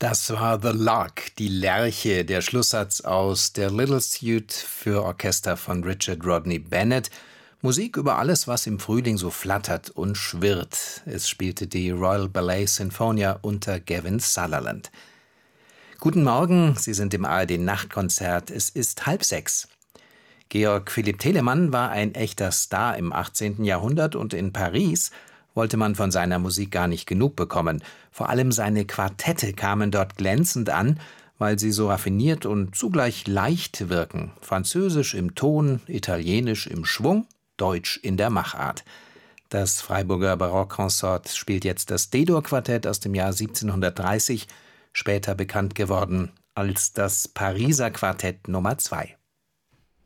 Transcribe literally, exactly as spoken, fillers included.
Das war The Lark, die Lerche, der Schlusssatz aus der Little Suite für Orchester von Richard Rodney Bennett. Musik über alles, was im Frühling so flattert und schwirrt. Es spielte die Royal Ballet Sinfonia unter Gavin Sutherland. Guten Morgen, Sie sind im A R D-Nachtkonzert. Es ist halb sechs. Georg Philipp Telemann war ein echter Star im achtzehnten Jahrhundert und in Paris wollte man von seiner Musik gar nicht genug bekommen. Vor allem seine Quartette kamen dort glänzend an, weil sie so raffiniert und zugleich leicht wirken. Französisch im Ton, Italienisch im Schwung, Deutsch in der Machart. Das Freiburger Barockkonsort spielt jetzt das D-Dur-Quartett aus dem Jahr siebzehnhundertdreißig, später bekannt geworden als das Pariser Quartett Nummer zwei.